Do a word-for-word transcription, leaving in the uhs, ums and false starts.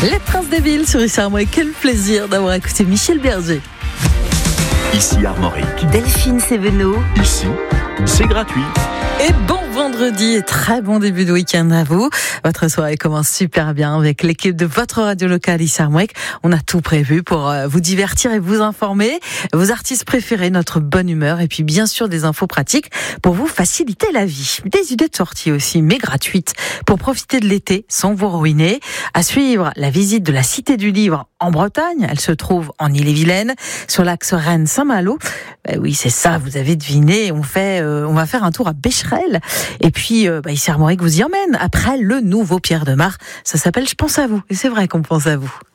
Les Princes des Villes sur Ici Armorique. Quel plaisir d'avoir écouté Michel Berger. Ici Armorique. Delphine Sévenot. Ici, c'est gratuit. Et bon vendredi et très bon début de week-end à vous. Votre soirée commence super bien avec l'équipe de votre radio locale Ici Armorique. On a tout prévu pour vous divertir et vous informer. Vos artistes préférés, notre bonne humeur et puis bien sûr des infos pratiques pour vous faciliter la vie. Des idées de sortie aussi, mais gratuites, pour profiter de l'été sans vous ruiner. À suivre, la visite de la Cité du Livre en Bretagne. Elle se trouve en Ille-et-Vilaine, sur l'axe Rennes-Saint-Malo. Ben oui, c'est ça, vous avez deviné. On fait, euh, on va faire un tour à Becherel. Et puis, euh, bah, Ici Armorique vous y emmène. Après le nouveau Pierre de Mar, ça s'appelle Je pense à vous. Et c'est vrai qu'on pense à vous.